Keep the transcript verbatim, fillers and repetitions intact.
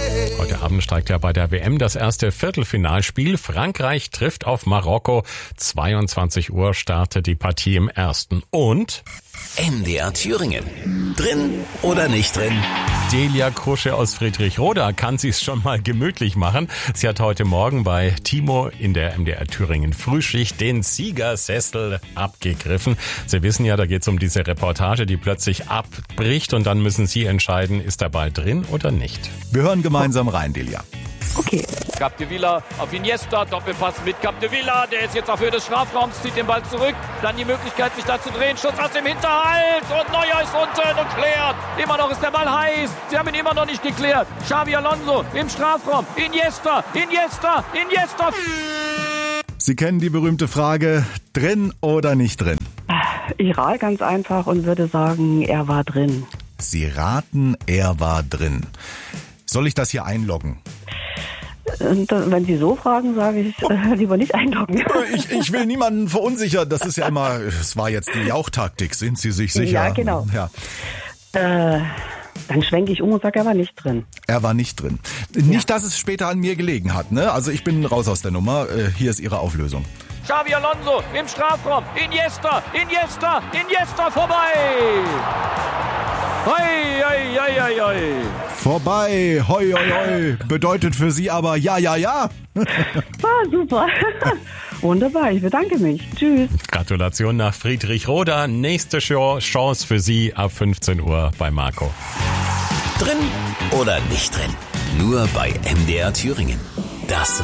Heute Abend steigt ja bei der W M das erste Viertelfinalspiel. Frankreich trifft auf Marokko. zweiundzwanzig Uhr startet die Partie im ersten. Und M D R Thüringen. Drin oder nicht drin? Delia Krusche aus Friedrichroda kann sich's schon mal gemütlich machen. Sie hat heute Morgen bei Timo in der M D R Thüringen Frühschicht den Siegersessel abgegriffen. Sie wissen ja, da geht's um diese Reportage, die plötzlich abbricht und dann müssen Sie entscheiden, ist der Ball drin oder nicht. Wir hören gemeinsam rein, Delia. Okay. Capdevila auf Iniesta, Doppelpass mit Capdevila, der ist jetzt auf Höhe des Strafraums, zieht den Ball zurück, dann die Möglichkeit sich da zu drehen, Schuss aus dem Hinterhalt und Neuer ist unten und klärt. Immer noch ist der Ball heiß, sie haben ihn immer noch nicht geklärt. Xabi Alonso im Strafraum, Iniesta, Iniesta, Iniesta. Sie kennen die berühmte Frage, drin oder nicht drin? Ich rate ganz einfach und würde sagen, er war drin. Sie raten, er war drin. Soll ich das hier einloggen? Und wenn Sie so fragen, sage ich äh, lieber nicht einloggen. Ich, ich will niemanden verunsichern. Das ist ja immer, es war jetzt die Jauchtaktik. Sind Sie sich sicher? Ja, genau. Ja. Äh, dann schwenke ich um und sage, er war nicht drin. Er war nicht drin. Nicht, dass es später an mir gelegen hat, ne? Also ich bin raus aus der Nummer. Hier ist Ihre Auflösung. Xabi Alonso im Strafraum, Iniesta, Iniesta, Iniesta vorbei. Hoi, hoi, hoi, hoi, hoi. Vorbei, hoi, hoi, hoi, bedeutet für Sie aber ja, ja, ja. Ah, super. Wunderbar, ich bedanke mich. Tschüss. Gratulation nach Friedrichroda. Nächste Show, Chance für Sie ab fünfzehn Uhr bei Marco. Drin oder nicht drin? Nur bei M D R Thüringen. Das